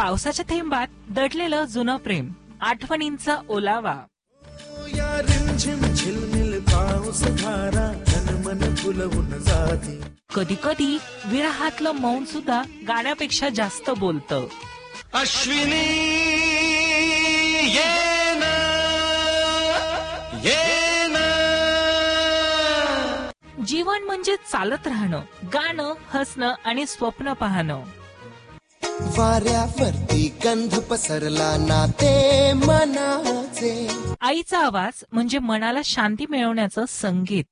पावसाच्या थेंबात दडलेलं जुनं प्रेम, आठवणींचा ओलावा. या रिमझिम झिलमिल पाऊस धारा तन मन फुलवून जाती. कधी कधी विरहातलं मौन सुद्धा गाण्यापेक्षा जास्त बोलतं. अश्विनी ये ना, ये ना. जीवन म्हणजे चालत राहणं, गाणं, हसणं आणि स्वप्न पाहणं. वाऱ्यावरती गंध पसरला ना ते मनाचे. आईचा आवाज म्हणजे मनाला शांती मिळवण्याचं संगीत.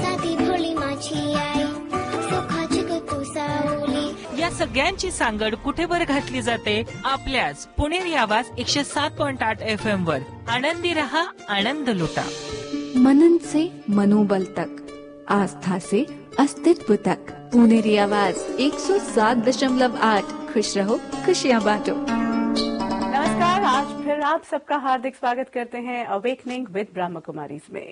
या सगळ्यांची सांगड कुठे बर घातली जाते? आपल्याच पुणेरी आवाज 107.8 FM वर. आनंदी रहा, आनंद लुटा. मनन से मनोबल तक, आस्था से अस्तित्व तक. पुणेरी आवाज 107.8. खुश रहो, खुशियाँ बांटो. नमस्कार, आज फिर आप सबका हार्दिक स्वागत करते हैं अवेकनिंग विद ब्रह्म कुमारीज में.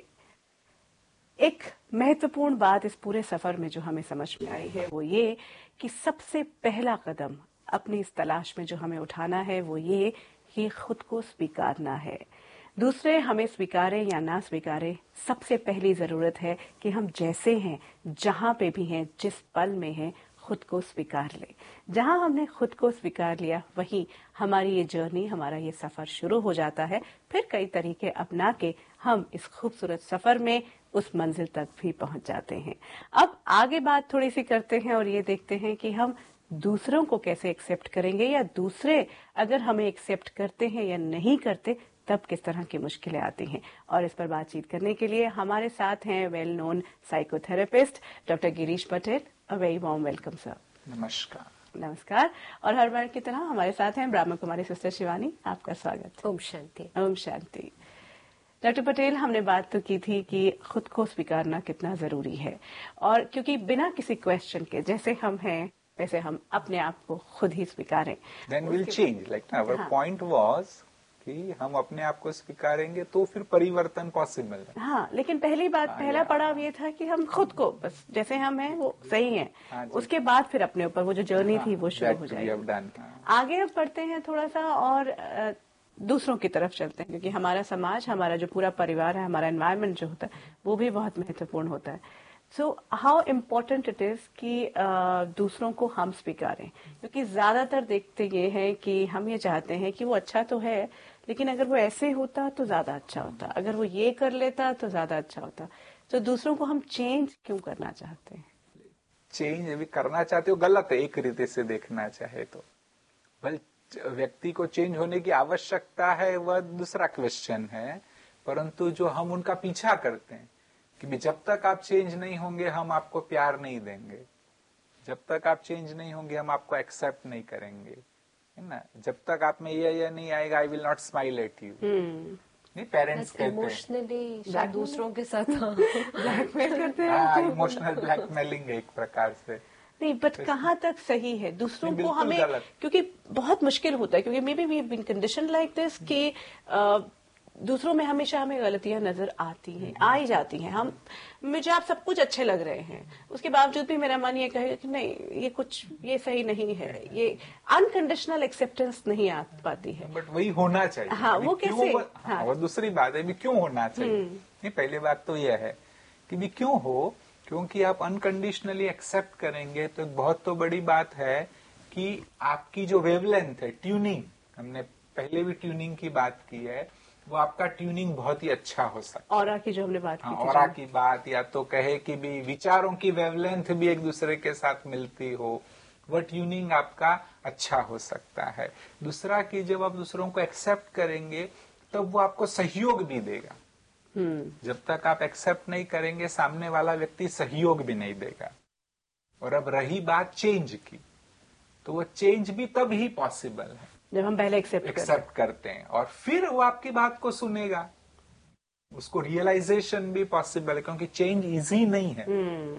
एक महत्वपूर्ण बात इस पूरे सफर में जो हमें समझ में आई है वो ये कि सबसे पहला कदम अपनी इस तलाश में जो हमें उठाना है वो ये कि खुद को स्वीकारना है. दूसरे हमें स्वीकारे या ना स्वीकारे, सबसे पहली जरूरत है कि हम जैसे हैं, जहां पे भी हैं, जिस पल में हैं, खुद को स्वीकार ले. जहां हमने खुद को स्वीकार लिया वहीं हमारी ये जर्नी, हमारा ये सफर शुरू हो जाता है. फिर कई तरीके अपना के हम इस खूबसूरत सफर में उस मंजिल तक भी पहुंच जाते हैं. अब आगे बात थोड़ी सी करते हैं और ये देखते हैं कि हम दूसरों को कैसे एक्सेप्ट करेंगे, या दूसरे अगर हमें एक्सेप्ट करते हैं या नहीं करते तब किस तरह की मुश्किलें आती हैं. और इस पर बातचीत करने के लिए हमारे साथ हैं well known psychotherapist doctor Girish Patel. A very warm welcome sir. नमस्कार. नमस्कार. और हर बार की तरह हमारे साथ हैं ब्रह्म कुमारी सिस्टर शिवानी. आपका स्वागत. ओम शांति. ओम शांति. डॉक्टर पटेल, हमने बात तो की थी कि खुद को स्वीकारना कितना जरूरी है, और क्योंकि बिना किसी क्वेश्चन के जैसे हम हैं वैसे हम अपने आप को खुद ही स्वीकारें. Then we'll change. Like our point was कि हम अपने आप को स्वीकारेंगे तो फिर परिवर्तन पॉसिबल है. हाँ, लेकिन पहली बात, पहला पड़ाव ये था कि हम खुद को बस जैसे हम हैं वो सही हैं. उसके बाद फिर अपने ऊपर वो जो जर्नी थी वो शुरू हो जाएगी. आगे अब बढ़ते हैं थोड़ा सा और दूसरों की तरफ चलते हैं, क्योंकि हमारा समाज, हमारा जो पूरा परिवार है, हमारा एनवायरनमेंट जो होता है वो भी बहुत महत्वपूर्ण होता है. So how important it is कि दूसरों को हम स्वीकारें, क्योंकि ज्यादातर देखते ये हैं कि हम ये चाहते हैं कि वो अच्छा तो है, लेकिन अगर वो ऐसे होता तो ज्यादा अच्छा होता, अगर वो ये कर लेता तो ज्यादा अच्छा होता. तो दूसरों को हम चेंज क्यों करना चाहते हैं? चेंज अभी करना चाहते हो गलत है. एक रीति से देखना चाहे तो व्यक्ति को चेंज होने की आवश्यकता है, वह दूसरा क्वेश्चन है. परंतु जो हम उनका पीछा करते हैं कि जब तक आप चेंज नहीं होंगे हम आपको प्यार नहीं देंगे, जब तक आप चेंज नहीं होंगे हम आपको एक्सेप्ट नहीं करेंगे, है ना. जब तक आप में ये नहीं आएगा, I will not smile at you. नहीं, पेरेंट्स कहते हैं इमोशनली दूसरों के साथ ब्लैकमेल करते हैं. इमोशनल ब्लैकमेलिंग है एक प्रकार से. नहीं, बट कहाँ तक सही है दूसरों को हमें, क्योंकि बहुत मुश्किल होता है, क्योंकि may be we have been conditioned like this कि दूसरों में हमेशा हमें गलतियां नजर आती हैं, आ ही जाती हैं. हम, मुझे आप सब कुछ अच्छे लग रहे हैं, उसके बावजूद भी मेरा मन ये कहेगा कि नहीं, ये कुछ, ये सही नहीं है. ये अनकंडीशनल एक्सेप्टेंस नहीं आ पाती है. बट वही होना चाहिए. हाँ, वो कैसे? हाँ, वो दूसरी बात है भी क्यों होना चाहिए. नहीं, पहली बात तो यह है कि भी क्यों हो, क्योंकि आप अनकंडीशनली एक्सेप्ट करेंगे तो एक बहुत तो बड़ी बात है कि आपकी जो वेवलेंथ है, ट्यूनिंग, हमने पहले भी ट्यूनिंग की बात की है, वो आपका ट्यूनिंग बहुत ही अच्छा हो सकता है. ऑरा की जो हमने बात की थी, ऑरा की बात, या तो कहे कि भी विचारों की वेवलेंथ भी एक दूसरे के साथ मिलती हो, वह ट्यूनिंग आपका अच्छा हो सकता है. दूसरा कि जब आप दूसरों को एक्सेप्ट करेंगे तब वो आपको सहयोग भी देगा. जब तक आप एक्सेप्ट नहीं करेंगे सामने वाला व्यक्ति सहयोग भी नहीं देगा. और अब रही बात चेंज की, तो वो चेंज भी तब ही पॉसिबल है जब हम पहले एक्सेप्ट करते हैं, और फिर वो आपकी बात को सुनेगा. उसको रियलाइजेशन भी पॉसिबल है, क्योंकि चेंज इजी नहीं है.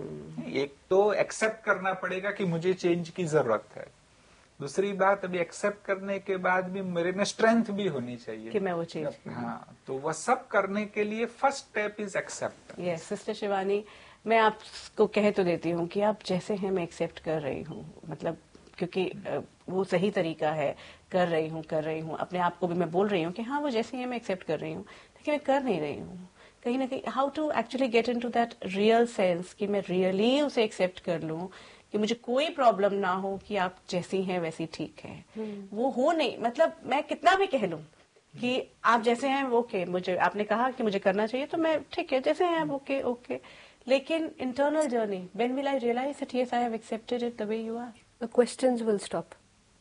एक तो एक्सेप्ट करना पड़ेगा कि मुझे चेंज की जरूरत है. दूसरी बात, अभी एक्सेप्ट करने के बाद भी मेरे में स्ट्रेंथ भी होनी चाहिए कि मैं वो चेंज. हाँ, तो वह सब करने के लिए first step is accept. Yes sister Shivani, मैं आपको कह तो देती हूँ कि आप जैसे हैं मैं एक्सेप्ट कर रही हूँ, मतलब क्योंकि वो सही तरीका है, कर रही हूँ, अपने आप को भी मैं बोल रही हूँ कि हाँ वो जैसी है मैं एक्सेप्ट कर रही हूँ, लेकिन मैं कर नहीं रही हूँ। कहीं ना कहीं how to actually get into that real sense कि मैं रियली उसे एक्सेप्ट कर लूँ, कि मुझे कोई प्रॉब्लम ना हो कि आप जैसी हैं वैसी ठीक है। वो हो नहीं, मतलब मैं कितना भी कह लूं कि आप जैसे हैं वो ओके, मुझे आपने कहा कि मुझे करना चाहिए तो मैं ठीक है जैसे हैं आप ओके ओके, लेकिन internal journey, when will I realise that yes I have accepted it the way you are, The questions will stop.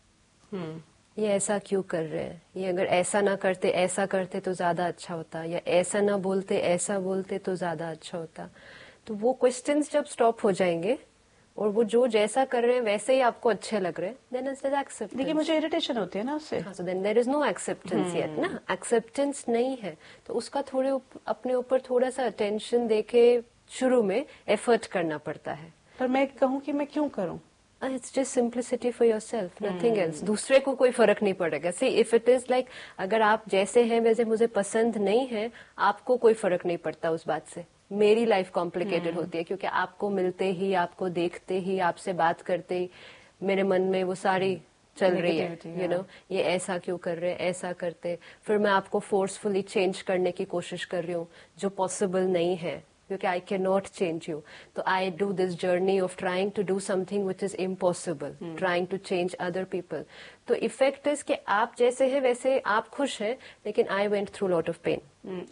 ये ऐसा क्यों कर रहे हैं, ये अगर ऐसा ना करते ऐसा करते तो ज्यादा अच्छा होता, या ऐसा ना बोलते ऐसा बोलते तो ज्यादा अच्छा होता। तो वो क्वेश्चंस जब स्टॉप हो जाएंगे और वो जो जैसा कर रहे हैं वैसे ही आपको अच्छे लग रहे हैं, देन इट्स एक्सेप्टेंस। देखिए मुझे इरिटेशन होती है ना उससे, हाँ, so then there is no acceptance yet ना, एक्सेप्टेंस नहीं है तो उसका थोड़े अपने ऊपर थोड़ा सा अटेंशन देके शुरू में एफर्ट करना पड़ता है। पर मैं कहूँ कि मैं क्यों करूँ, it's just simplicity for yourself, nothing else. दूसरे को कोई फर्क नहीं पड़ेगा। See if it is like अगर आप जैसे हैं वैसे मुझे पसंद नहीं है, आपको कोई फर्क नहीं पड़ता उस बात से। मेरी लाइफ कॉम्प्लिकेटेड होती है क्योंकि आपको मिलते ही, आपको देखते ही, आपसे बात करते ही मेरे मन में वो सारी चल रही है, यू नो, ये ऐसा क्यों कर रहे हैं, ऐसा करते, फिर मैं आपको फोर्सफुली चेंज करने की कोशिश कर रही हूँ जो पॉसिबल नहीं है क्योंकि I can not change you. तो I do this journey of trying to do something which is impossible, trying to change other people. तो इफेक्ट इज कि आप जैसे हैं वैसे आप खुश हैं, लेकिन I went through lot of pen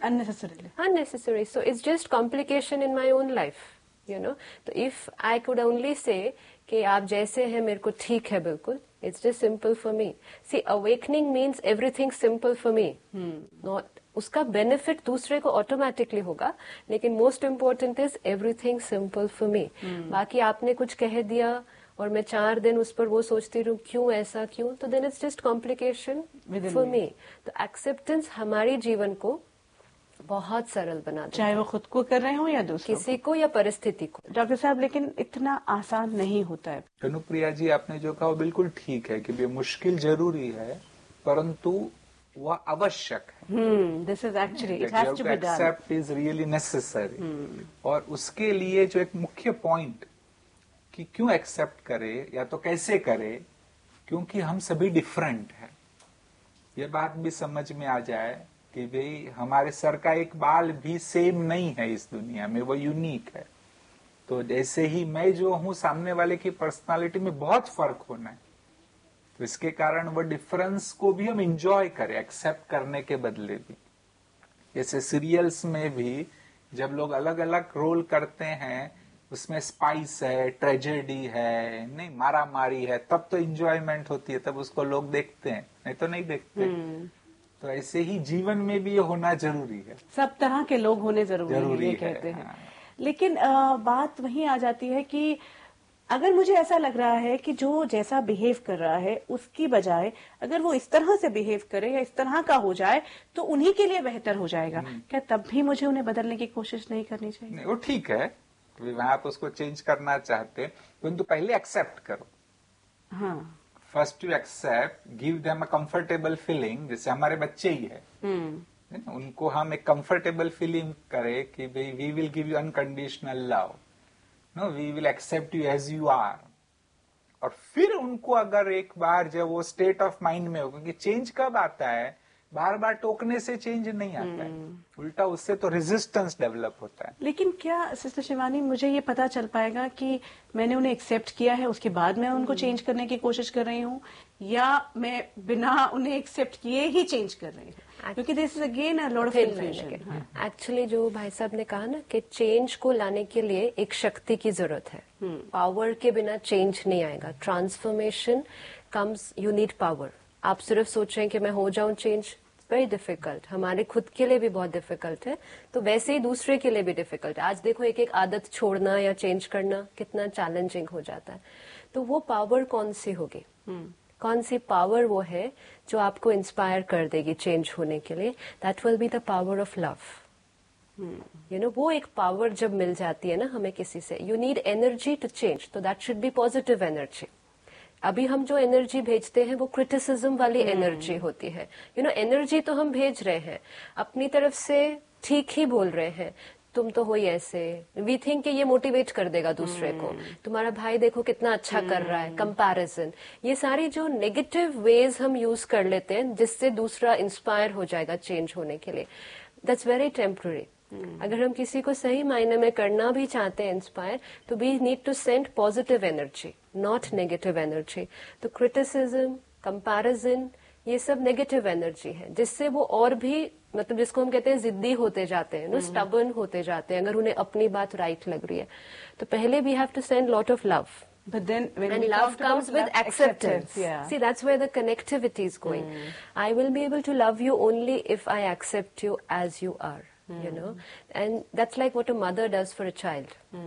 unnecessary. So it's just complication in my own life, you know. तो if I could only say कि आप जैसे हैं मेरे को ठीक है बिल्कुल, it's just simple for me. See, awakening means everything simple for me. Not उसका बेनिफिट दूसरे को ऑटोमेटिकली होगा, लेकिन most important is everything simple for me. बाकी आपने कुछ कह दिया और मैं 4 दिन उस पर वो सोचती रहूं क्यों ऐसा क्यों, तो then it's just complication for me. तो एक्सेप्टेंस हमारे जीवन को बहुत सरल बना देता है, चाहे वो खुद को कर रहे हो या दूसरों किसी को या परिस्थिति को। डॉक्टर साहब, लेकिन इतना आसान नहीं होता है। कनुप्रिया जी, आपने जो कहा वो बिल्कुल ठीक है कि ये मुश्किल जरूरी है, परंतु वह आवश्यक है। This is actually it has to be done, accept is really necessary. और उसके लिए जो एक मुख्य पॉइंट कि क्यों एक्सेप्ट करे या तो कैसे करे, क्योंकि हम सभी डिफरेंट हैं। ये बात भी समझ में आ जाए कि भाई हमारे सर का एक बाल भी सेम नहीं है इस दुनिया में, वो यूनिक है। तो जैसे ही मैं जो हूं, सामने वाले की पर्सनालिटी में बहुत फर्क होना है, तो इसके कारण वो डिफरेंस को भी हम इंजॉय करें, एक्सेप्ट करने के बदले भी। जैसे सीरियल्स में भी जब लोग अलग अलग रोल करते हैं, उसमें स्पाइस है, ट्रेजेडी है, नहीं मारा मारी है, तब तो इंजॉयमेंट होती है, तब उसको लोग देखते हैं, नहीं तो नहीं देखते। तो ऐसे ही जीवन में भी ये होना जरूरी है, सब तरह के लोग होने जरूरी है, ये कहते हैं। हाँ। लेकिन बात वहीं आ जाती है कि अगर मुझे ऐसा लग रहा है कि जो जैसा बिहेव कर रहा है उसकी बजाय अगर वो इस तरह से बिहेव करे या इस तरह का हो जाए तो उन्हीं के लिए बेहतर हो जाएगा, क्या तब भी मुझे उन्हें बदलने की कोशिश नहीं करनी चाहिए? नहीं, वो ठीक है, वहां आप उसको चेंज करना चाहते, परंतु पहले एक्सेप्ट करो। हाँ, first you accept, give them a comfortable feeling. जैसे हमारे बच्चे ही है, उनको हम एक कंफर्टेबल फीलिंग करें कि भाई we will give you unconditional love, no we will accept you as you are. और फिर उनको अगर एक बार जब वो स्टेट ऑफ माइंड में हो, क्योंकि चेंज कब आता है, बार बार टोकने से चेंज नहीं आता है, उल्टा उससे तो रेजिस्टेंस डेवलप होता है। लेकिन क्या सिस्टर शिवानी मुझे ये पता चल पाएगा कि मैंने उन्हें एक्सेप्ट किया है उसके बाद मैं उनको चेंज करने की कोशिश कर रही हूँ, या मैं बिना उन्हें एक्सेप्ट किए ही चेंज कर रही हूँ? क्योंकि this is again a lot of confusion. Actually जो भाई साहब ने कहा ना कि चेंज को लाने के लिए एक शक्ति की जरूरत है, पावर के बिना चेंज नहीं आएगा। Transformation comes, you need power. आप सिर्फ सोच रहे हैं कि मैं हो जाऊं चेंज, वेरी डिफिकल्ट, हमारे खुद के लिए भी बहुत डिफिकल्ट है, तो वैसे ही दूसरे के लिए भी डिफिकल्ट है। आज देखो एक एक आदत छोड़ना या चेंज करना कितना चैलेंजिंग हो जाता है। तो वो पावर कौन सी होगी, कौन सी पावर वो है जो आपको इंस्पायर कर देगी चेंज होने के लिए? That will be the power of love. You know, वो एक पावर जब मिल जाती है ना हमें किसी से, you need energy to change, तो that should be positive energy. अभी हम जो एनर्जी भेजते हैं वो क्रिटिसिज्म वाली एनर्जी होती है। यू नो, एनर्जी तो हम भेज रहे हैं अपनी तरफ से, ठीक ही बोल रहे हैं, तुम तो हो ही ऐसे, वी थिंक कि ये मोटिवेट कर देगा दूसरे को, तुम्हारा भाई देखो कितना अच्छा कर रहा है, कंपैरिजन, ये सारी जो नेगेटिव वेज हम यूज कर लेते हैं जिससे दूसरा इंस्पायर हो जाएगा चेंज होने के लिए, दैट्स वेरी टेम्पररी। अगर हम किसी को सही मायने में करना भी चाहते हैं इंस्पायर, तो we need to send positive energy, not negative energy. तो क्रिटिसिज्म, कंपैरिजन, ये सब नेगेटिव एनर्जी है जिससे वो और भी, मतलब जिसको हम कहते हैं जिद्दी होते जाते हैं, स्टबर्न होते जाते हैं अगर उन्हें अपनी बात राइट लग रही है। तो पहले we have to send lot of love, But then when and we love talked comes about with love, acceptance. yeah. See, that's where the connectivity is going. I will be able to love you only if I accept you as you are, you know, and that's like what a mother does for a child.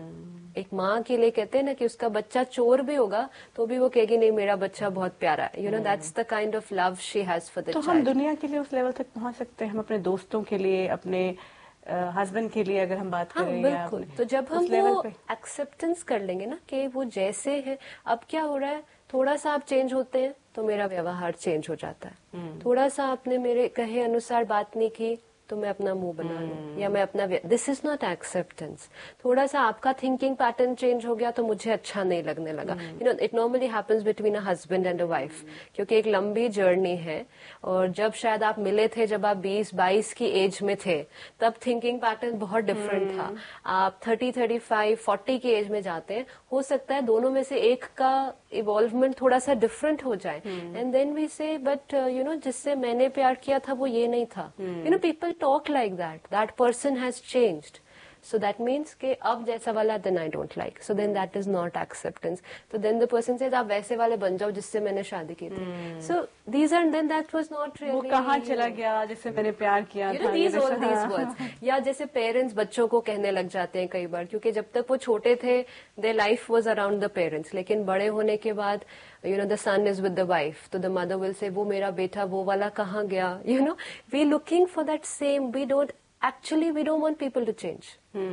एक माँ के लिए कहते हैं ना कि उसका बच्चा चोर भी होगा तो भी वो कहेगी नहीं मेरा बच्चा बहुत प्यारा है, you know, that's the kind of love she has for the तो child. हम दुनिया के लिए उस लेवल तक पहुंच सकते हैं, हम अपने दोस्तों के लिए, अपने हस्बैंड के लिए अगर हम बात हाँ, करें, बिल्कुल। तो जब हम उस लेवल वो पे एक्सेप्टेंस कर लेंगे ना कि वो जैसे है, अब क्या हो रहा है, थोड़ा सा आप चेंज होते हैं तो मेरा व्यवहार चेंज हो जाता है, थोड़ा सा आपने मेरे कहे अनुसार बात नहीं की तो मैं अपना मुंह बना लूं, या मैं अपना, दिस इज नॉट एक्सेप्टेंस। थोड़ा सा आपका थिंकिंग पैटर्न चेंज हो गया तो मुझे अच्छा नहीं लगने लगा, you know, it normally happens between a husband and a wife, क्योंकि एक लंबी जर्नी है, और जब शायद आप मिले थे जब आप 20-22 की एज में थे, तब थिंकिंग पैटर्न बहुत डिफरेंट था। आप 30, 35, 40 की एज में जाते हैं, हो सकता है दोनों में से एक का इवॉल्वमेंट थोड़ा सा डिफरेंट हो जाए, एंड देन वी से बट यू नो जिससे मैंने प्यार किया था वो ये नहीं था, you know, people talk like that person has changed, so that means कि अब जैसा वाला then I don't like, so then that is not acceptance, so then the person says आप वैसे वाले बन जाओ जिससे मैंने शादी की थी, so these are, then that was not really, वो कहाँ चला गया जिससे मैंने प्यार किया you था, know, these all these words, या जैसे पेरेंट्स बच्चों को कहने लग जाते हैं कई बार, क्योंकि जब तक वो छोटे थे their life was around the parents, लेकिन बड़े होने के बाद you know the son is with the wife, तो the mother will say वो मेरा बेटा वो वाला कहाँ गया, you know, we looking for that same, we don't want people to change.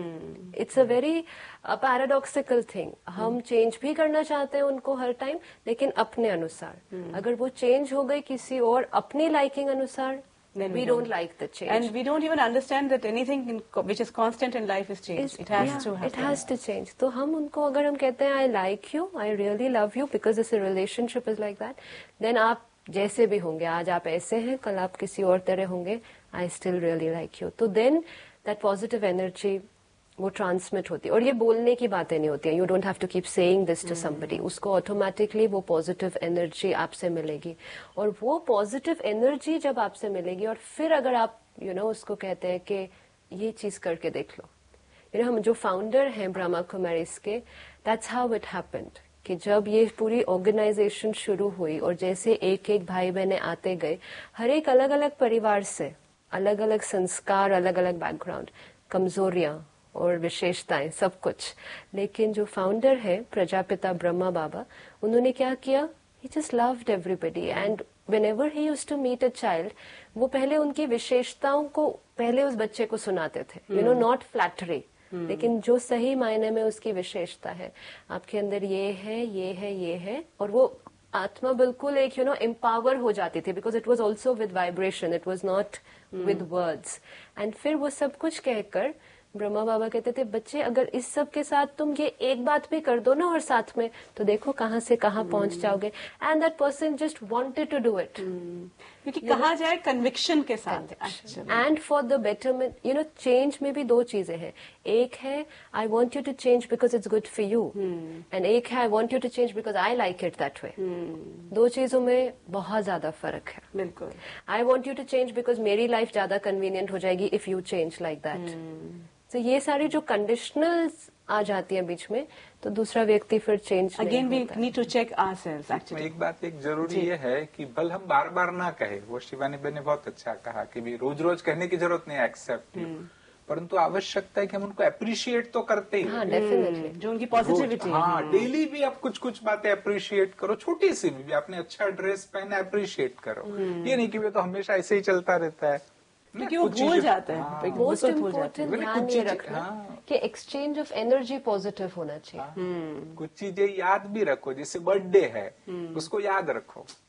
It's a very paradoxical thing. हम चेंज भी करना चाहते हैं उनको हर टाइम, लेकिन अपने अनुसार, अगर वो चेंज हो गई किसी और अपनी लाइकिंग अनुसार, Then we don't like the change. And we don't even understand that anything which is constant in life is change. It has to happen. It has to change. तो हम उनको अगर हम कहते हैं I like you, I really love you because this relationship is like that, then आप जैसे भी होंगे, आज आप ऐसे हैं, कल आप किसी और तरह होंगे, I still really like you. तो then that positive energy वो ट्रांसमिट होती है, और ये बोलने की बातें नहीं होती है, you don't have to keep saying this to somebody, उसको ऑटोमेटिकली वो पॉजिटिव एनर्जी आपसे मिलेगी, और वो पॉजिटिव एनर्जी जब आपसे मिलेगी, और फिर अगर आप यू नो उसको कहते हैं कि ये चीज करके देख लो, यू नो, हम जो फाउंडर हैं ब्रह्मा कुमारीज के, दैट्स हाउ इट हैपेंड, कि जब ये पूरी ऑर्गेनाइजेशन शुरू हुई और जैसे एक एक भाई बहने आते गए, हर एक अलग अलग परिवार से, अलग अलग संस्कार, अलग अलग बैकग्राउंड, कमजोरियां और विशेषताएं, सब कुछ, लेकिन जो फाउंडर है प्रजापिता ब्रह्मा बाबा, उन्होंने क्या किया, ही just loved everybody, and whenever he used to meet a child, वो पहले उनकी विशेषताओं को पहले उस बच्चे को सुनाते थे, यू नो, नॉट फ्लैटरी, लेकिन जो सही मायने में उसकी विशेषता है, आपके अंदर ये है, ये है, ये है, और वो आत्मा बिल्कुल एक यू नो एम्पावर हो जाती थी, because it was also with vibration, it was not with words, and फिर वो सब कुछ कहकर ब्रह्मा बाबा कहते थे, बच्चे अगर इस सब के साथ तुम ये एक बात भी कर दो ना और साथ में, तो देखो कहाँ से कहाँ पहुंच जाओगे, and that person just wanted to do it, क्योंकि कहा जाए कन्विक्शन के साथ, and for the betterment, you know, change में भी दो चीजें हैं, एक है I want you to change because it's good for you, and एक है I want you to change because I like it that way, दो चीजों में बहुत ज्यादा फर्क है। बिल्कुल, I want you to change because मेरी लाइफ ज्यादा कन्वीनियंट हो जाएगी if you change like that, तो ये सारी जो कंडीशनल्स आ जाती हैं बीच में, तो दूसरा व्यक्ति फिर change again we need to check ourselves actually. एक बात एक जरूरी ये है कि भल हम बार बार ना कहे, वो शिवानी बहन ने बहुत अच्छा कहा कि भी रोज रोज कहने की जरूरत नहीं एक्सेप्ट, परंतु आवश्यकता है कि हम उनको अप्रिशिएट तो करते ही, हाँ, डेफिनेटली, जो उनकी पॉजिटिविटी, हाँ, डेली भी आप कुछ कुछ बातें अप्रिशिएट करो, छोटी सी भी, आपने अच्छा ड्रेस पहना अप्रिशिएट करो, ये नहीं कि वे तो हमेशा ऐसे ही चलता रहता है, क्योंकि वो भूल जाते हैं, मोस्ट इम्पोर्टेंट ध्यान ये रखना कि एक्सचेंज ऑफ एनर्जी पॉजिटिव होना चाहिए। कुछ चीजें याद भी रखो, जैसे बर्थडे है उसको याद रखो,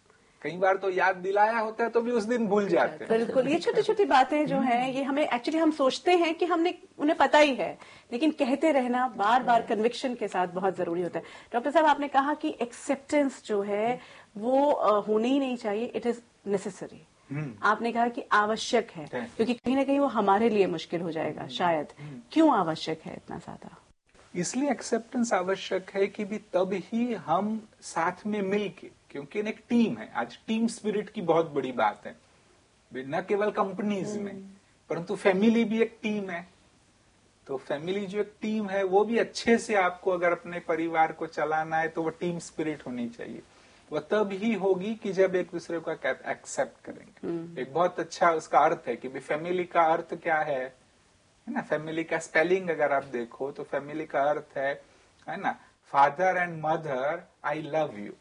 कई बार तो याद दिलाया होता है तो भी उस दिन भूल जाते हैं। बिल्कुल, ये छोटी छोटी बातें जो हैं ये हमें एक्चुअली हम सोचते हैं कि हमने उन्हें पता ही है, लेकिन कहते रहना बार बार कन्विक्शन के साथ बहुत जरूरी होता है। डॉक्टर साहब, आपने कहा कि एक्सेप्टेंस जो है वो होनी ही नहीं चाहिए, इट इज नेसेसरी। आपने कहा कि आवश्यक है, क्योंकि कहीं ना कहीं वो हमारे लिए मुश्किल हो जाएगा शायद। क्यों आवश्यक है इतना ज्यादा? इसलिए एक्सेप्टेंस आवश्यक है कि भी तब ही हम साथ में मिलके, क्योंकि एक टीम है, आज टीम स्पिरिट की बहुत बड़ी बात है, न केवल कंपनीज में परंतु फैमिली भी एक टीम है। तो फैमिली जो एक टीम है वो भी अच्छे से, आपको अगर अपने परिवार को चलाना है तो वो टीम स्पिरिट होनी चाहिए। वो तब ही होगी कि जब एक दूसरे को एक्सेप्ट करेंगे। एक बहुत अच्छा उसका अर्थ है कि फैमिली का अर्थ क्या है ना। फैमिली का स्पेलिंग अगर आप देखो तो फैमिली का अर्थ है ना, father and mother I love you.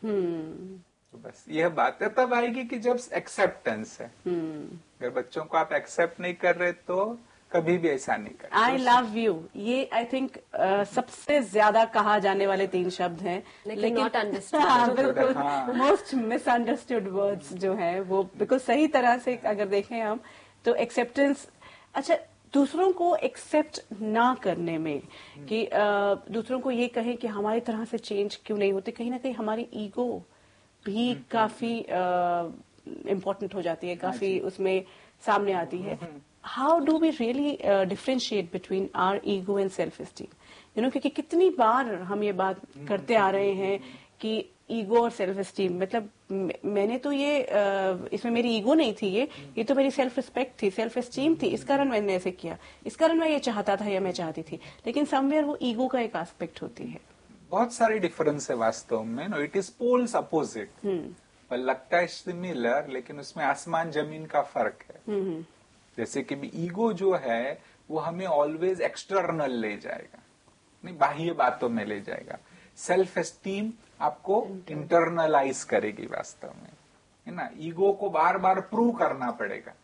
तो बस यह बात है तब आएगी कि जब एक्सेप्टेंस है। अगर बच्चों को आप एक्सेप्ट नहीं कर रहे तो कभी भी ऐसा नहीं कर। आई लव यू, ये आई थिंक सबसे ज्यादा कहा जाने वाले 3 शब्द हैं, लेकिन नॉट अंडरस्टूड। हाँ, बिल्कुल मोस्ट मिसअंडरस्टूड वर्ड्स जो है वो बिल्कुल सही तरह से अगर देखें हम तो एक्सेप्टेंस। अच्छा, दूसरों को एक्सेप्ट ना करने में कि दूसरों को ये कहें कि हमारी तरह से चेंज क्यों नहीं होते, कहीं ना कहीं हमारी ईगो भी काफी इम्पोर्टेंट हो जाती है, काफी उसमें सामने आती है। How do we really differentiate between our ego and self esteem? क्योंकि कितनी बार हम ये बात करते आ रहे हैं कि ईगो और सेल्फ एस्टीम, मतलब मैंने तो ये इसमें मेरी ईगो नहीं थी, ये तो मेरी सेल्फ रिस्पेक्ट थी, सेल्फ एस्टीम थी, इस कारण मैंने ऐसे किया, इस कारण मैं ये चाहता था या मैं चाहती थी। लेकिन समवेयर वो ईगो का एक एस्पेक्ट होती है। बहुत सारी डिफरेंस है वास्तव में, no it is poles opposite, पर लगता है सिमिलर, लेकिन उसमें आसमान जमीन का फर्क है। जैसे कि ईगो जो है वो हमें ऑलवेज एक्सटर्नल ले जाएगा, नहीं बाह्य बातों में ले जाएगा। सेल्फ एस्टीम आपको इंटरनलाइज करेगी वास्तव में, है ना। ईगो को बार बार प्रूव करना पड़ेगा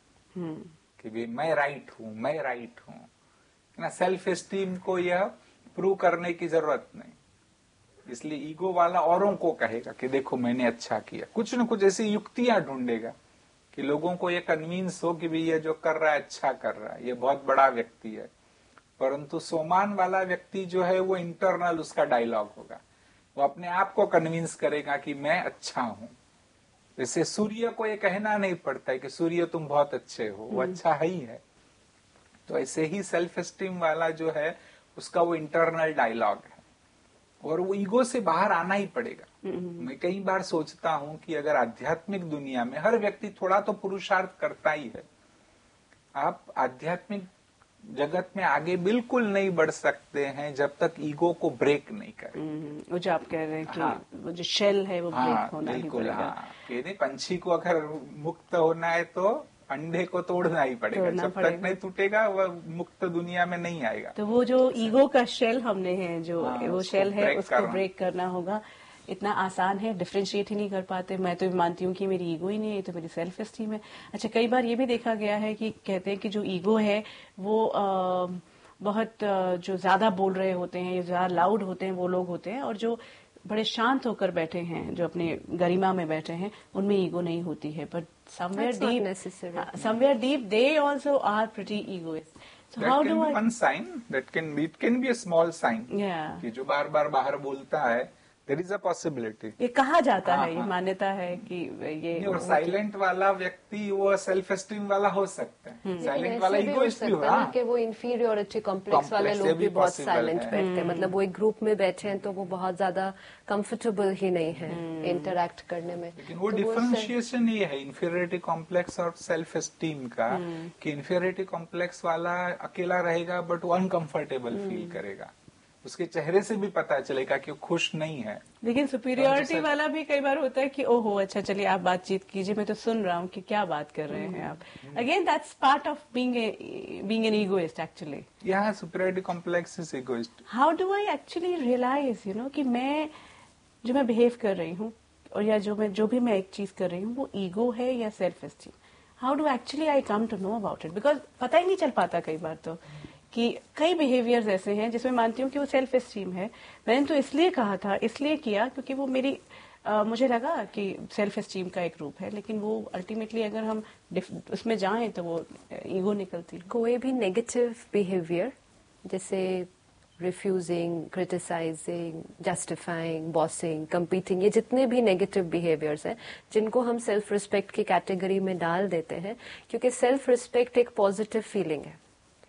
कि भी मैं राइट हूं, मैं राइट हूं, है ना। सेल्फ एस्टीम को यह प्रूव करने की जरूरत नहीं, इसलिए ईगो वाला औरों को कहेगा कि देखो मैंने अच्छा किया, कुछ न कुछ ऐसी युक्तियां ढूंढेगा कि लोगों को ये कन्विंस हो कि भी ये जो कर रहा है अच्छा कर रहा है, ये बहुत बड़ा व्यक्ति है। परंतु सोमान वाला व्यक्ति जो है वो इंटरनल उसका डायलॉग होगा, वो अपने आप को कन्विंस करेगा कि मैं अच्छा हूं। जैसे सूर्य को ये कहना नहीं पड़ता है कि सूर्य तुम बहुत अच्छे हो, वो अच्छा ही है। तो ऐसे ही सेल्फ एस्टीम वाला जो है उसका वो इंटरनल डायलॉग है, और वो ईगो से बाहर आना ही पड़ेगा। मैं कई बार सोचता हूं कि अगर आध्यात्मिक दुनिया में हर व्यक्ति थोड़ा तो पुरुषार्थ करता ही है, आप आध्यात्मिक जगत में आगे बिल्कुल नहीं बढ़ सकते हैं जब तक ईगो को ब्रेक नहीं करें। वो जो आप कह रहे हैं कि वो जो शेल है वो ब्रेक होना ही पड़ेगा। कि पंछी को अगर मुक्त होना है तो अंडे को तोड़ना ही पड़ेगा, जब तक नहीं टूटेगा वह मुक्त दुनिया में नहीं आएगा। तो वो जो ईगो का शेल हमने है, जो वो शेल है उसको ब्रेक करना होगा। इतना आसान है, डिफरेंशिएट ही नहीं कर पाते। मैं तो मानती हूँ कि मेरी ईगो ही नहीं है, तो मेरी सेल्फ एस्टीम है। अच्छा, कई बार ये भी देखा गया है कि कहते हैं कि जो ईगो है वो बहुत जो ज्यादा बोल रहे होते हैं, ज्यादा लाउड होते हैं वो लोग होते हैं, और जो बड़े शांत होकर बैठे हैं, जो अपने गरिमा में बैठे हैं, उनमें ईगो नहीं होती है। But somewhere deep they also are pretty egoist. So how do I? One sign that can be a small sign. Yeah. कि जो बार बार बाहर बोलता है, there is a possibility. ये कहा जाता है, ये मान्यता है कि ये। और साइलेंट वाला व्यक्ति वो सेल्फ एस्टीम वाला हो सकता है, साइलेंट वाला इगोइस्ट भी हो कि वो इंफीरियोरिटी कॉम्प्लेक्स वाले लोग भी बहुत साइलेंट बैठते हैं, मतलब वो एक ग्रुप में बैठे हैं तो वो बहुत ज्यादा कंफर्टेबल ही नहीं है इंटरैक्ट करने में। लेकिन वो डिफरेंशिएशन ये है इंफीरियोरिटी कॉम्प्लेक्स और सेल्फ एस्टीम का, कि इंफीरियोरिटी कॉम्प्लेक्स वाला अकेला रहेगा बट वो अनकंफर्टेबल फील करेगा, उसके चेहरे से भी पता चलेगा कि वो खुश नहीं है। लेकिन सुपीरियोरिटी वाला भी कई बार होता है कि ओहो अच्छा चलिए आप बातचीत कीजिए, मैं तो सुन रहा हूँ कि क्या बात कर रहे हैं आप। Again that's part of being an egoist actually. या superiority complex is egoist. How do I actually realise कि मैं जो मैं बिहेव कर रही हूँ और या जो भी मैं एक चीज कर रही हूँ वो ईगो है या self esteem? How do actually I come to know about it? Because पता ही नहीं चल पाता कई बार तो कि कई बिहेवियर्स ऐसे हैं जिसमें मानती हूँ कि वो सेल्फ एस्टीम है, मैंने तो इसलिए कहा था, इसलिए किया क्योंकि वो मेरी मुझे लगा कि सेल्फ एस्टीम का एक रूप है, लेकिन वो अल्टीमेटली अगर हम उसमें जाएं तो वो ईगो निकलती है। कोई भी नेगेटिव बिहेवियर जैसे refusing, criticising, justifying, bossing, competing, ये जितने भी नेगेटिव बिहेवियर्स हैं जिनको हम सेल्फ रिस्पेक्ट की कैटेगरी में डाल देते हैं, क्योंकि सेल्फ रिस्पेक्ट एक पॉजिटिव फीलिंग है,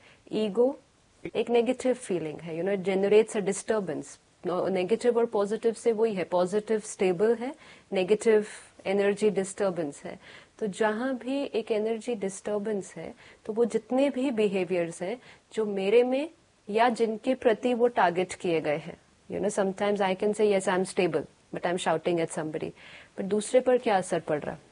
ईगो एक नेगेटिव फीलिंग है, it generates a disturbance. Negative और पॉजिटिव से वही है, पॉजिटिव स्टेबल है, नेगेटिव एनर्जी डिस्टर्बेंस है। तो जहां भी एक एनर्जी डिस्टर्बेंस है तो वो जितने भी बिहेवियर्स हैं जो मेरे में या जिनके प्रति वो टारगेट किए गए हैं, sometimes I can say yes I am stable but I am shouting at somebody, but दूसरे पर क्या असर पड़ रहा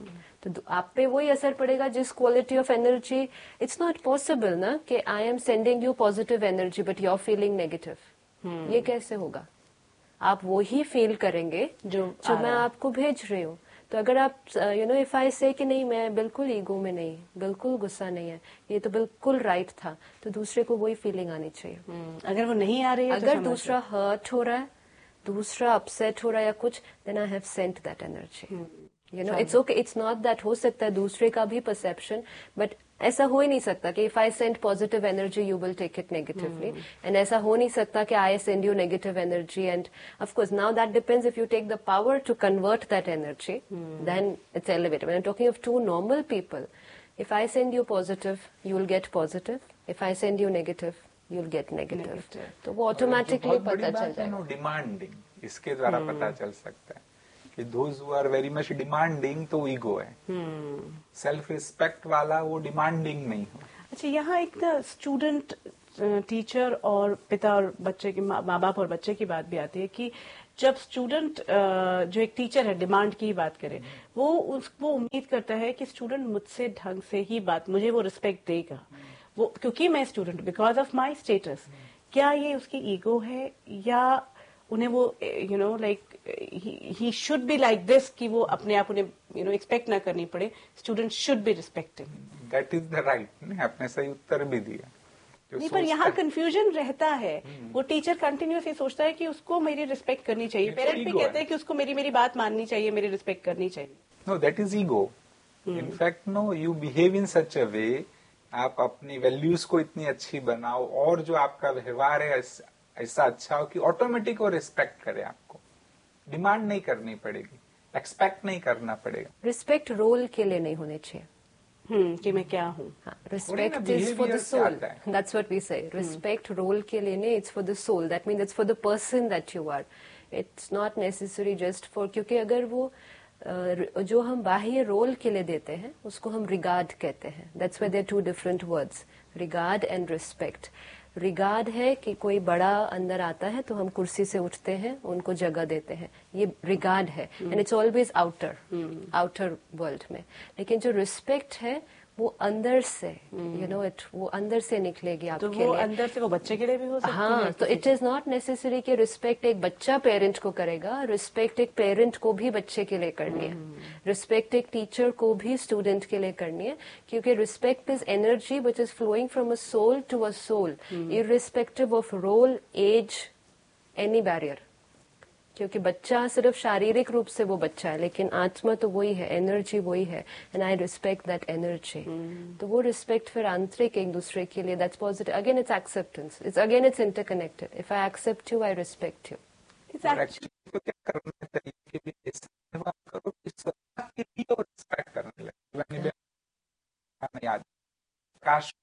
तो आप पे वही असर पड़ेगा जिस quality of energy. It's not possible ना कि I am sending you positive energy but you are feeling negative, ये कैसे होगा? आप वो ही फील करेंगे जो मैं आपको भेज रही हूँ। तो अगर आप इफ आई से कि नहीं मैं बिल्कुल ईगो में नहीं, बिल्कुल गुस्सा नहीं है, ये तो बिल्कुल राइट था, तो दूसरे को वही फीलिंग आनी चाहिए। अगर वो नहीं आ रही है, अगर दूसरा हर्ट हो रहा है, दूसरा अपसेट हो रहा है या कुछ, then I have sent that energy. It's okay, it's not that हो सकता है दूसरे का भी परसेप्शन, बट ऐसा हो ही नहीं सकता कि if I send positive energy you will take it negatively, and ऐसा हो नहीं सकता कि I send you negative energy end of course now that depends if you take the power to convert that energy, then it's elevated. When I am talking of to normal people, if I send you positive you will get positive, if I send you negative you will get negative, तो वो automatically पता चल जाएगा। Demanding, इसके द्वारा पता चल सकता है कि those who are very much demanding तो ईगो है, सेल्फ रिस्पेक्ट वाला वो डिमांडिंग नहीं हो। अच्छा, यहाँ एक स्टूडेंट, टीचर और पिता और बच्चे के, माँ बाप और बच्चे की बात भी आती है कि जब स्टूडेंट जो एक टीचर है डिमांड की बात करे, वो उम्मीद करता है कि स्टूडेंट मुझसे ढंग से ही बात, मुझे वो रिस्पेक्ट देगा, वो क्योंकि मैं student, because of my status. क्या ये उसकी ईगो है या उन्हें वो like he should be like this कि वो अपने आप उन्हें एक्सपेक्ट ना करनी पड़े, student should be respected. That is the right, आपने सही उत्तर भी दिया। नहीं, पर यहाँ कंफ्यूजन रहता है। वो टीचर कंटिन्यूस ये सोचता है कि उसको मेरी रिस्पेक्ट करनी चाहिए, पेरेंट भी कहते हैं कि उसको मेरी बात माननी चाहिए, मेरी रिस्पेक्ट करनी चाहिए। No, that is ego. In fact no, you behave in सच अ वे, आप अपनी वैल्यूज को इतनी अच्छी बनाओ और जो आपका व्यवहार है ऐसा अच्छा हो कि ऑटोमेटिक वो रिस्पेक्ट करे, आपको डिमांड नहीं करनी पड़ेगी, एक्सपेक्ट नहीं करना पड़ेगा। रिस्पेक्ट रोल के लिए नहीं होने चाहिए कि मैं क्या हूँ। Respect is for the soul, that's what we से। रिस्पेक्ट रोल के लिए नहीं, it's for the soul, that means it's for the person that you are, it's not necessary just for, क्योंकि अगर वो जो हम बाह्य रोल के लिए देते हैं उसको हम रिगार्ड कहते हैं। That's why there are to different words, regard and respect. Regard है कि कोई बड़ा अंदर आता है तो हम कुर्सी से उठते हैं, उनको जगह देते हैं, ये रिगार्ड है, and it's always outer world में। लेकिन जो रिस्पेक्ट है वो अंदर से, वो अंदर से निकलेगी आपके लिए। तो वो अंदर से वो बच्चे के लिए भी हो सकती है। हाँ, तो इट इज नॉट नेसेसरी कि रिस्पेक्ट एक बच्चा पेरेंट को करेगा, रिस्पेक्ट एक पेरेंट को भी बच्चे के लिए करनी है, रिस्पेक्ट एक टीचर को भी स्टूडेंट के लिए करनी है, क्योंकि respect is energy which is flowing from a soul to a soul, irrespective of role, as, any barrier. क्योंकि बच्चा सिर्फ शारीरिक रूप से वो बच्चा है, लेकिन आत्मा तो वही है, एनर्जी वही है, and I respect that energy. तो वो रिस्पेक्ट फिर आंतरिक एक दूसरे के लिए, that's positive. Again it's acceptance, it's interconnected. If I accept you, I respect you. Actually क्या करना चाहिए कि सेवा करो, के लिए रिस्पेक्ट करने लगे। याद काश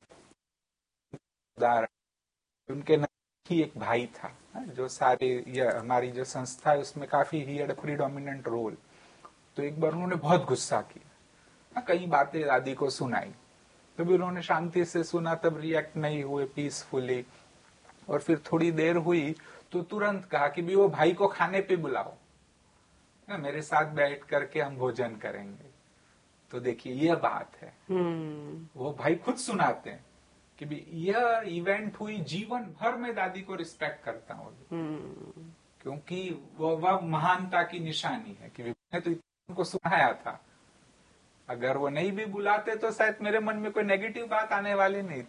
उदाहरण, उनके ही एक भाई था जो सारे हमारी जो संस्था है उसमें काफी he had a predominant role. तो एक बार उन्होंने बहुत गुस्सा किया, कई बातें दादी को सुनाई, तो भी उन्होंने शांति से सुना, तब रिएक्ट नहीं हुए पीसफुली। और फिर थोड़ी देर हुई तो तुरंत कहा कि भी वो भाई को खाने पे बुलाओ, मेरे साथ बैठ करके हम भोजन करेंगे। तो देखिए यह बात है, वो भाई खुद सुनाते हैं कि भी यह इवेंट हुई, जीवन भर में दादी को रिस्पेक्ट करता हूँ, क्योंकि वह महानता की निशानी है कि मैंने तो उनको सुनाया था। अगर वो नहीं भी बुलाते तो शायद मेरे मन में कोई नेगेटिव बात आने वाली नहीं थी।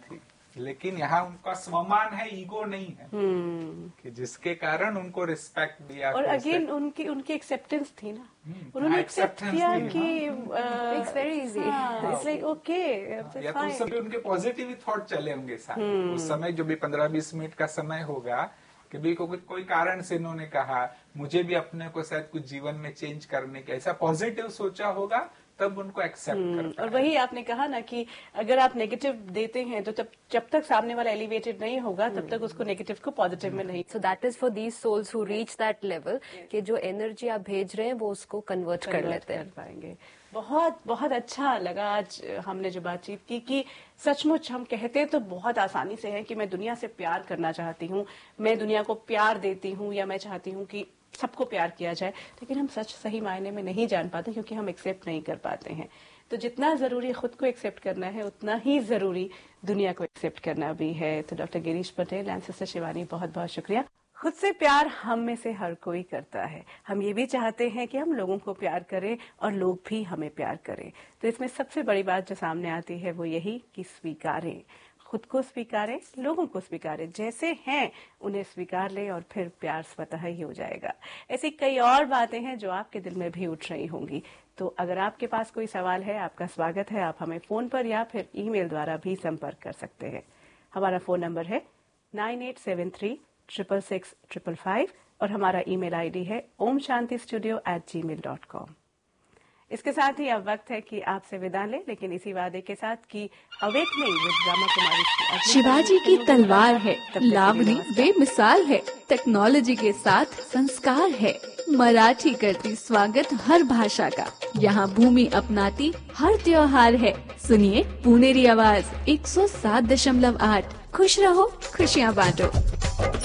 लेकिन यहाँ उनका स्वमान है, ईगो नहीं है, कि जिसके कारण उनको रिस्पेक्ट दिया। और अगेन उनकी एक्सेप्टेंस थी ना, उन्होंने एक्सेप्ट किया कि it's very easy, it's like okay, या तो उस समय उनके पॉजिटिव थॉट चले होंगे साथ उस समय, जो भी 15-20 मिनट का समय होगा, कि भी कोई कारण से इन्होंने कहा मुझे भी अपने को शायद कुछ जीवन में चेंज करने का, ऐसा पॉजिटिव सोचा होगा, तब उनको एक्सेप्ट करता और वही आपने कहा ना कि अगर आप नेगेटिव देते हैं तो जब तक सामने वाला एलिवेटेड नहीं होगा तब तक उसको नेगेटिव को पॉजिटिव में नहीं। So that is for these souls who reach that level कि जो एनर्जी आप भेज रहे हैं वो उसको कन्वर्ट कर लेते हैं, पाएंगे। बहुत बहुत अच्छा लगा आज हमने जो बातचीत की कि सचमुच हम कहते तो बहुत आसानी से हैं कि मैं दुनिया से प्यार करना चाहती हूँ, मैं दुनिया को प्यार देती हूँ, या मैं चाहती हूँ कि सबको प्यार किया जाए, लेकिन हम सच सही मायने में नहीं जान पाते क्योंकि हम एक्सेप्ट नहीं कर पाते हैं। तो जितना जरूरी खुद को एक्सेप्ट करना है उतना ही जरूरी दुनिया को एक्सेप्ट करना भी है। तो doctor Girish Patel and sister Shivani, बहुत बहुत शुक्रिया। खुद से प्यार हम में से हर कोई करता है, हम ये भी चाहते हैं कि हम लोगों को प्यार करें और लोग भी हमें प्यार करें। तो इसमें सबसे बड़ी बात जो सामने आती है वो यही कि स्वीकारें, खुद को स्वीकारें, लोगों को स्वीकारें, जैसे हैं उन्हें स्वीकार लें और फिर प्यार स्वतः ही हो जाएगा। ऐसी कई और बातें हैं जो आपके दिल में भी उठ रही होंगी। तो अगर आपके पास कोई सवाल है, आपका स्वागत है, आप हमें फोन पर या फिर ईमेल द्वारा भी संपर्क कर सकते हैं। हमारा फोन नंबर है 9873666555 और हमारा ईमेल आईडी है omshantistudio@gmail.com। इसके साथ ही अब वक्त है कि आपसे विदा लें, लेकिन इसी वादे के साथ कि अवेकनिंग विद ब्रह्मा कुमारी शिवाजी की तलवार है, लावणी बेमिसाल है, टेक्नोलॉजी के साथ संस्कार है, मराठी करती स्वागत हर भाषा का, यहाँ भूमि अपनाती हर त्योहार है। सुनिए पुनेरी आवाज 107.8। खुश रहो, खुशियाँ बांटो।